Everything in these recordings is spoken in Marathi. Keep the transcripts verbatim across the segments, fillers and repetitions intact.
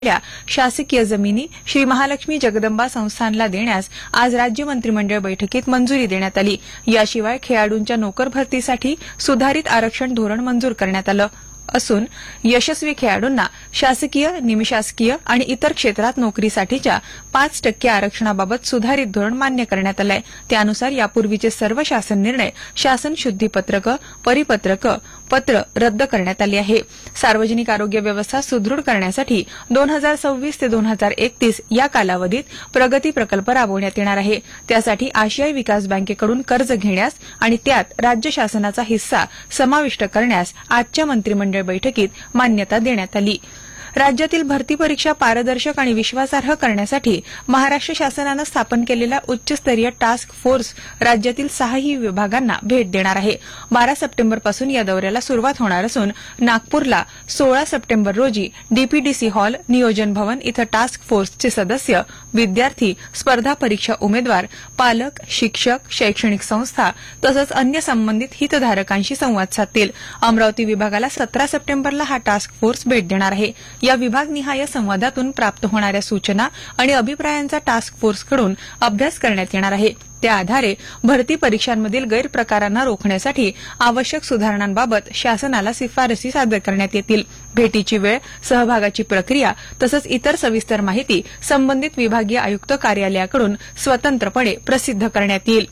शासकीय जमिनी श्री महालक्ष्मी जगदंबा संस्थानला देण्यास आज राज्य मंत्रिमंडळ बैठकीत मंजुरी देण्यात आली. याशिवाय खेळाडूंच्या नोकर भरतीसाठी सुधारित आरक्षण धोरण मंजूर करण्यात आलं असून यशस्वी खेळाडूंना शासकीय, निमशासकीय आणि इतर क्षेत्रात नोकरीसाठीच्या पाच टक्के आरक्षणाबाबत सुधारित धोरण मान्य करण्यात आलं आहे. त्यानुसार यापूर्वीचे सर्व शासन निर्णय, शासन शुद्धीपत्रकं, परिपत्रकं, पत्र रद्द करण्यात आली आहे. सार्वजनिक आरोग्य व्यवस्था सुदृढ करण्यासाठी दोन हजार सव्वीस ते दोन हजार एकतीस या कालावधीत प्रगती प्रकल्प राबवण्यात येणार आहे. त्यासाठी आशियाई विकास बँकेकडून कर्ज घेण्यास आणि त्यात राज्य शासनाचा हिस्सा समाविष्ट करण्यास आजच्या मंत्रिमंडळ बैठकीत मान्यता देण्यात आली. राज्यातील भरती परीक्षा पारदर्शक आणि विश्वासार्ह करण्यासाठी महाराष्ट्र शासनानं स्थापन केलेला उच्चस्तरीय टास्क फोर्स राज्यातील सहाही विभागांना भेट देणार आहे. बारा सप्टेंबरपासून या दौऱ्याला सुरुवात होणार असून नागपूरला सोळा सप्टेंबर रोजी डीपीडीसी हॉल, नियोजन भवन इथं टास्क फोर्सचे सदस्य, विद्यार्थी, स्पर्धा परीक्षा उमेदवार, पालक, शिक्षक, शैक्षणिक संस्था तसंच अन्य संबंधित हितधारकांशी संवाद साधतील. अमरावती विभागाला सतरा सप्टेंबरला हा टास्क फोर्स भेट देणार आहे. या विभागनिहाय संवादातून प्राप्त होणाऱ्या सूचना आणि अभिप्रायांचा टास्क फोर्सकडून अभ्यास करण्यात येणार आहे. त्या आधारे भरती परीक्षांमधील गैरप्रकारांना रोखण्यासाठी आवश्यक सुधारणांबाबत शासनाला शिफारसी सादर करण्यात येतील. भेटीची वेळ, सहभागाची प्रक्रिया तसंच इतर सविस्तर माहिती संबंधित विभागीय आयुक्त कार्यालयाकडून स्वतंत्रपणे प्रसिद्ध करण्यात येईल.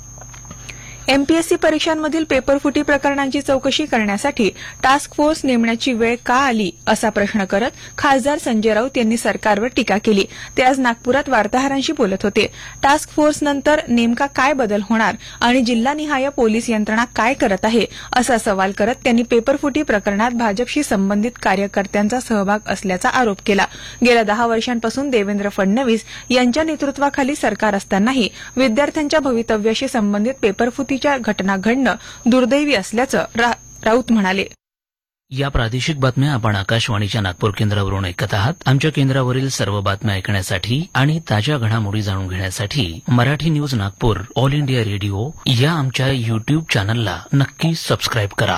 एमपीएससी परीक्षांमधील पेपरफुटी प्रकरणांची चौकशी करण्यासाठी टास्क फोर्स नेमण्याची वेळ का आली असा प्रश्न करत खासदार संजय राऊत यांनी सरकारवर टीका केली. ते आज नागपुरात वार्ताहरांशी बोलत होते. टास्क फोर्सनंतर नेमका काय बदल होणार आणि जिल्हानिहाय पोलीस यंत्रणा काय करत आहे असा सवाल करत त्यांनी पेपरफुटी प्रकरणात भाजपशी संबंधित कार्यकर्त्यांचा सहभाग असल्याचा आरोप केला. गेल्या दहा वर्षांपासून देवेंद्र फडणवीस यांच्या नेतृत्वाखाली सरकार असतानाही विद्यार्थ्यांच्या भवितव्याशी संबंधित पेपरफुटी घटना घडणं दुर्दैवी असल्याचं रा, राऊत म्हणाले. या प्रादेशिक बातम्या आपण आकाशवाणीच्या नागपूर केंद्रावरून ऐकत आहात. आमच्या केंद्रावरील सर्व बातम्या ऐकण्यासाठी आणि ताज्या घडामोडी जाणून घेण्यासाठी Marathi news Nagpur all India radio या आमच्या युट्यूब चॅनलला नक्की सबस्क्राईब करा.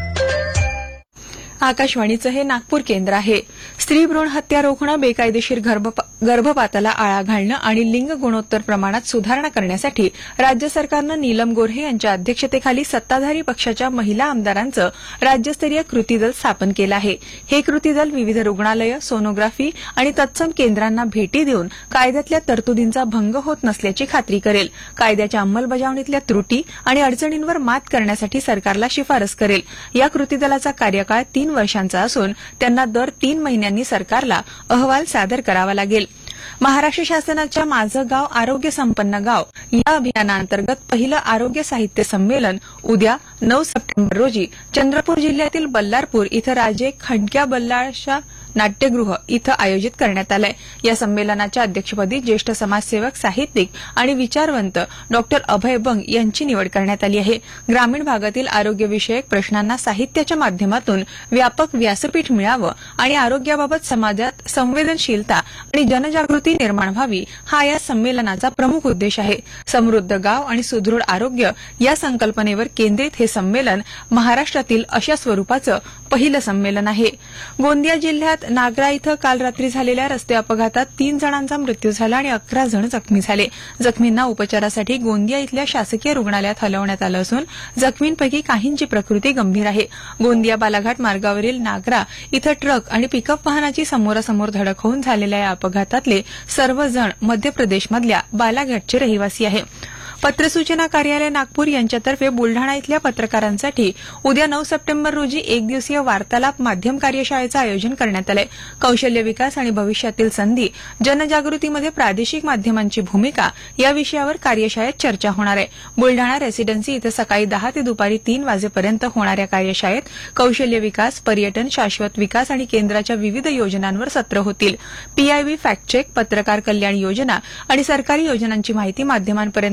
आकाशवाणीचं हे नागपूर केंद्र आहे. स्त्री भ्रूण हत्या रोखणं, बेकायदेशीर गर्भपाताला आळा घालणं आणि लिंग गुणोत्तर प्रमाणात सुधारणा करण्यासाठी राज्य सरकारनं नीलम गोऱ्हे यांच्या अध्यक्षतेखाली सत्ताधारी पक्षाच्या महिला आमदारांचं राज्यस्तरीय कृती दल स्थापन केलं आहे. हे कृती दल विविध रुग्णालयं, सोनोग्राफी आणि तत्सम केंद्रांना भेटी देऊन कायद्यातल्या तरतुदींचा भंग होत नसल्याची खात्री करेल. कायद्याच्या अंमलबजावणीतल्या त्रुटी आणि अडचणींवर मात करण्यासाठी सरकारला शिफारस करेल. या कृती दलाचा कार्यकाळ तीन वर्षांचा असून त्यांना दर तीन महिन्यांनी सरकारला अहवाल सादर करावा लागेल. महाराष्ट्र शासनाच्या माझं गाव आरोग्य संपन्न गाव या अभियानांतर्गत पहिलं आरोग्य साहित्य संमेलन उद्या नऊ सप्टेंबर रोजी चंद्रपूर जिल्ह्यातील बल्लारपूर इथं राजे खंडक्या बल्लाळशा नाट्यगृह इथं आयोजित करण्यात आलंय. या संमेलनाच्या अध्यक्षपदी ज्येष्ठ समाजसेवक, साहित्यिक आणि विचारवंत डॉक्टर अभय बंग यांची निवड करण्यात आली आहे. ग्रामीण भागातील आरोग्यविषयक प्रश्नांना साहित्याच्या माध्यमातून व्यापक व्यासपीठ मिळावं आणि आरोग्याबाबत समाजात संवेदनशीलता आणि जनजागृती निर्माण व्हावी हा या संमेलनाचा प्रमुख उद्देश आहे. समृद्ध गाव आणि सुदृढ आरोग्य या संकल्पनेवर केंद्रित हे संमेलन महाराष्ट्रातील अशा स्वरूपाचं पहिलं संमेलन आहे. गोंदिया जिल्ह्यात नागरा इथं काल रात्री झालेल्या रस्ते अपघातात तीन जणांचा मृत्यू झाला आणि अकरा जण जखमी झाले. जखमींना उपचारासाठी गोंदिया इथल्या शासकीय रुग्णालयात हलवण्यात आलं असून जखमींपैकी काहींची प्रकृती गंभीर आहे. गोंदिया बालाघाट मार्गावरील नागरा इथं ट्रक आणि पिकअप वाहनाची समोरासमोर धडक होऊन झालेल्या या अपघातातले सर्व जण मध्य प्रदेशमधल्या बालाघाटचे रहिवासी आहे. पत्रसूचना कार्यालय नागपूर यांच्यातर्फे बुलढाणा इथल्या पत्रकारांसाठी उद्या नऊ सप्टेंबर रोजी एक दिवसीय वार्तालाप माध्यम कार्यशाळेचं आयोजन करण्यात आलंय. कौशल्य विकास आणि भविष्यातील संधी, जनजागृतीमध्ये प्रादेशिक माध्यमांची भूमिका या विषयावर कार्यशाळेत चर्चा होणार आहे. बुलढाणा रेसिडेन्सी इथं सकाळी दहा ते दुपारी तीन वाजेपर्यंत होणाऱ्या कार्यशाळेत कौशल्य विकास, पर्यटन, शाश्वत विकास आणि केंद्राच्या विविध योजनांवर सत्र होतील. पीआयबी फॅक्ट चेक, पत्रकार कल्याण योजना आणि सरकारी योजनांची माहिती माध्यमांपर्यंत पोहोचवण्यात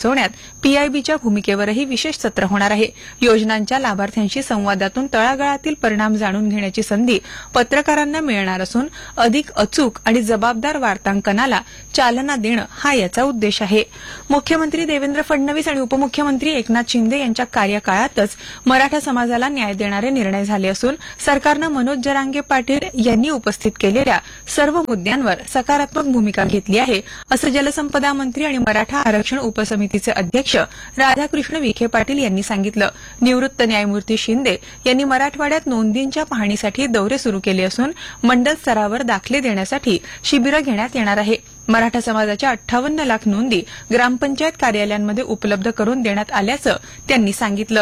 पोहोचवण्यात पीआयबीच्या भूमिकेवरही विशेष सत्र होणार आहे. योजनांच्या लाभार्थ्यांशी संवादातून तळागाळातील परिणाम जाणून घेण्याची संधी पत्रकारांना मिळणार असून अधिक अचूक आणि जबाबदार वार्तांकनाला चालना देणं हा याचा उद्देश आहे. मुख्यमंत्री देवेंद्र फडणवीस आणि उपमुख्यमंत्री एकनाथ शिंदे यांच्या कार्यकाळातच मराठा समाजाला न्याय देणारे निर्णय झाले असून सरकारनं मनोज जरांगे पाटील यांनी उपस्थित केलेल्या सर्व मुद्द्यांवर सकारात्मक भूमिका घेतली आहे, असं जलसंपदा मंत्री आणि मराठा आरक्षण उपसमितीचे अध्यक्ष राधाकृष्ण विखे पाटील यांनी सांगितलं. निवृत्त न्यायमूर्ती शिंदे यांनी मराठवाड्यात नोंदींच्या पाहणीसाठी दौरे सुरू केले असून मंडल स्तरावर दाखले देण्यासाठी शिबिरं घेण्यात येणार आहे. मराठा समाजाच्या अठ्ठावन्न लाख नोंदी ग्रामपंचायत कार्यालयांमध्ये उपलब्ध करून देण्यात आल्याचं त्यांनी सांगितलं.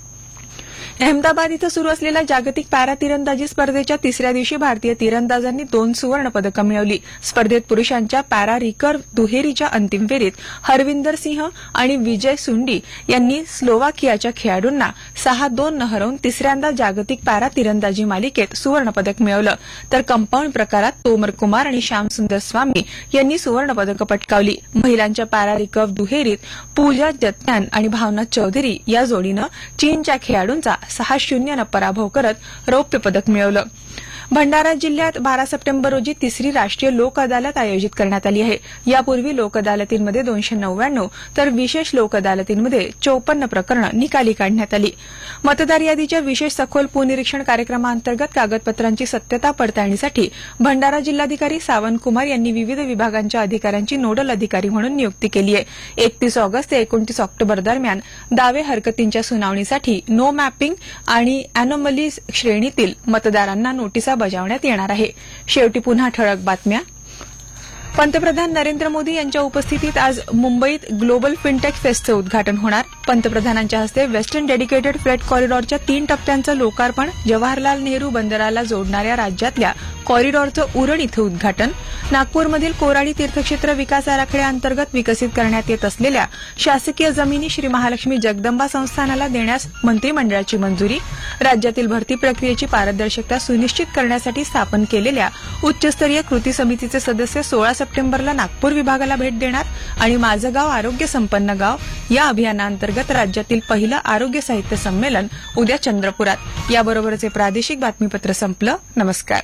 अहमदाबाद इथं सुरू असलेल्या जागतिक पॅरा तिरंदाजी स्पर्धेच्या तिसऱ्या दिवशी भारतीय तिरंदाजांनी दोन सुवर्ण पदकं मिळवली. स्पर्धेत पुरुषांच्या पॅरा रिकर्व दुहेरीच्या अंतिम फेरीत हरविंदर सिंह आणि विजय सुंडी यांनी स्लोवाकियाच्या खेळाडूंना सहा दोन न हरवून तिसऱ्यांदा जागतिक पॅरा तिरंदाजी मालिकेत सुवर्ण पदक मिळवलं. तर कंपाऊंड प्रकारात तोमर कुमार आणि श्यामसुंदर स्वामी यांनी सुवर्ण पदकं पटकावली. महिलांच्या पॅरा रिकर्व दुहेरीत पूजा जत्यान आणि भावना चौधरी या जोडीनं चीनच्या खेळाडूंचा सहा शून्यनं पराभव करत रौप्य पदक मिळवलं. भंडारा जिल्ह्यात बारा सप्टेंबर रोजी तिसरी राष्ट्रीय लोक अदालत आयोजित करण्यात आली आहे. यापूर्वी लोक अदालतींमध्ये दोनशे नव्याण्णव तर विशेष लोक अदालतींमध्ये चौपन्न प्रकरणं निकाली काढण्यात आली. मतदार यादीच्या विशेष सखोल पुनरीक्षण कार्यक्रमाअंतर्गत कागदपत्रांची सत्यता पडताळणीसाठी भंडारा जिल्हाधिकारी सावंत कुमार यांनी विविध विभागांच्या अधिकाऱ्यांची नोडल अधिकारी म्हणून नियुक्ती केली आहे. एकतीस ऑगस्ट ते एकोणतीस ऑक्टोबर दरम्यान दावे हरकतींच्या सुनावणीसाठी नो मॅपिंग आणि अॅनोमली श्रेणीतील मतदारांना नोटिसा बजावण्यात येणार आहे. शेवटी पुन्हा ठळक बातम्या. पंतप्रधान नरेंद्र मोदी यांच्या उपस्थितीत आज मुंबईत ग्लोबल फिनटेक फेस्टचं उद्घाटन होणार. पंतप्रधानांच्या हस्ते वेस्टर्न डेडिकेटेड फ्रेट कॉरिडॉरच्या तीन टप्प्यांचं लोकार्पण. जवाहरलाल नेहरू बंदराला जोडणाऱ्या राज्यातल्या कॉरिडॉरचं उरण इथं उद्घाटन. नागपूरमधील कोराडी तीर्थक्षेत्र विकास आराखड्याअंतर्गत विकसित करण्यात येत असलेल्या शासकीय जमिनी श्री महालक्ष्मी जगदंबा संस्थानाला देण्यास मंत्रिमंडळाची मंजुरी. राज्यातील भरती प्रक्रियेची पारदर्शकता सुनिश्चित करण्यासाठी स्थापन केलेल्या उच्चस्तरीय कृती समितीचे सदस्य सोळा सप्टेंबरला नागपूर विभागाला भेट देणार. आणि माझं गाव आरोग्य संपन्न गाव या अभियानाअंतर्गत राज्यातील पहिलं आरोग्य साहित्य संमेलन उद्या चंद्रपुरात. याबरोबरच हे प्रादेशिक बातमीपत्र संपलं. नमस्कार.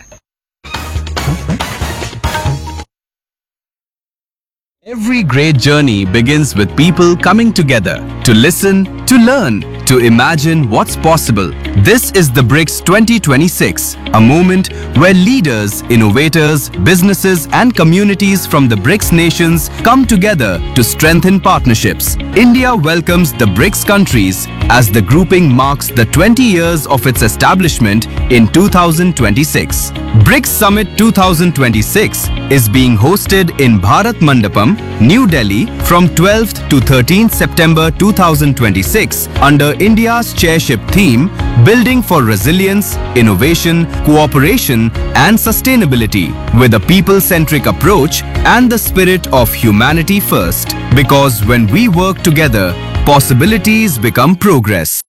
Every great journey begins with people coming together to listen, to learn, to imagine what's possible. This is the BRICS twenty twenty-six, a moment where leaders, innovators, businesses and communities from the BRICS nations come together to strengthen partnerships. India welcomes the BRICS countries as the grouping marks the twenty years of its establishment in two thousand twenty-six. BRICS Summit twenty twenty-six is being hosted in Bharat Mandapam, New Delhi from twelfth to thirteenth September two thousand twenty-six under India's chairship theme Building for Resilience, Innovation, Cooperation and Sustainability with a people-centric approach and the spirit of humanity first. Because when we work together, possibilities become progress.